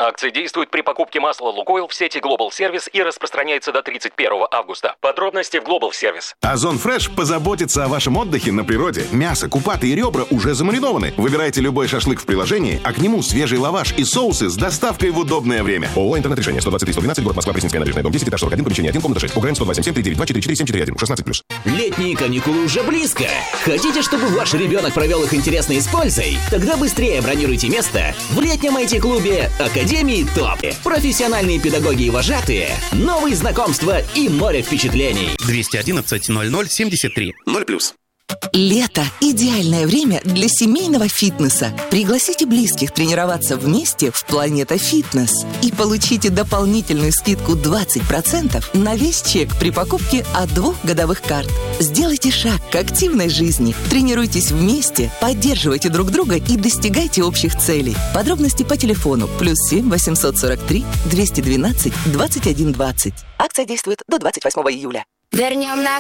Акция действует при покупке масла «Лукойл» в сети Global Service и распространяется до 31 августа. Подробности в Global Service. Озон Фреш позаботится о вашем отдыхе на природе. Мясо, купаты и ребра уже замаринованы. Выбирайте любой шашлык в приложении, а к нему свежий лаваш и соусы с доставкой в удобное время. ООО «Интернет-решение», 123-112, город Москва, Пресненская набережная, дом 10, этаж 41, помещение 1, комната 6. УГРН 127-392-44-741, 16+. Летние каникулы уже близко. Хотите, чтобы ваш ребенок провел их интересно и с пользой? Тогда быстрее бронируйте место в летнем IT-клубе Академии ТОП. Профессиональные педагоги и вожатые, новые знакомства и море впечатлений. 211 00 73 0+. Лето – идеальное время для семейного фитнеса. Пригласите близких тренироваться вместе в Планета Фитнес и получите дополнительную скидку 20% на весь чек при покупке от 2 годовых карт. Сделайте шаг к активной жизни. Тренируйтесь вместе, поддерживайте друг друга и достигайте общих целей. Подробности по телефону +7 843 212 21 20. Акция действует до 28 июля. Вернем на